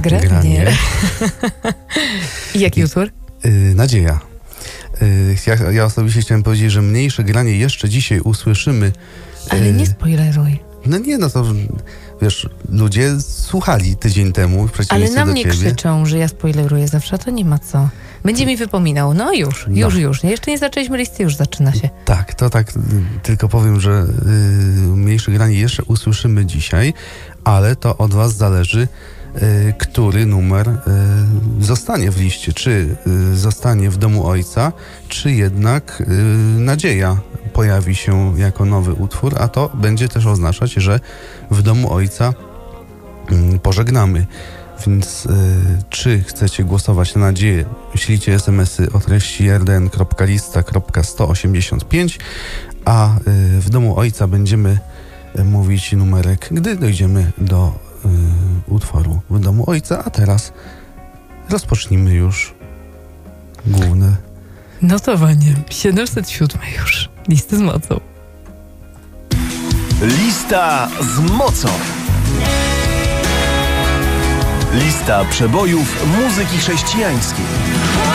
Granie. I jaki utwór? Nadzieja. Ja osobiście chciałem powiedzieć, że mniejsze granie jeszcze dzisiaj usłyszymy. Ale nie spoileruj. No nie, no to wiesz, ludzie słuchali tydzień temu w przeciwieństwie Ale na do mnie ciebie. krzyczą, że ja spoileruję zawsze, to nie ma co. Będzie mi wypominał. No już. Jeszcze nie zaczęliśmy listy, już zaczyna się. Tak, to tak tylko powiem, że mniejsze granie jeszcze usłyszymy dzisiaj, ale to od was zależy, który numer zostanie w liście. Czy zostanie w domu ojca, czy jednak Nadzieja pojawi się jako nowy utwór, a to będzie też oznaczać, że w domu ojca pożegnamy. Więc czy chcecie głosować na Nadzieję, ślijcie SMS-y o treści rdn.lista.185, a w domu ojca będziemy mówić numerek, gdy dojdziemy do utworu w domu ojca, a teraz rozpocznijmy już główne notowanie 707 już. Listy z mocą. Lista z mocą. Lista przebojów muzyki chrześcijańskiej.